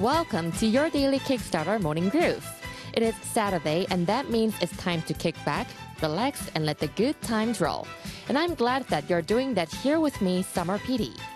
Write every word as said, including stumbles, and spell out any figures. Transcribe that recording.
Welcome to your daily Kickstarter Morning Groove. It is Saturday, and that means it's time to kick back, relax, and let the good times roll. And I'm glad that you're doing that here with me, Summer P D.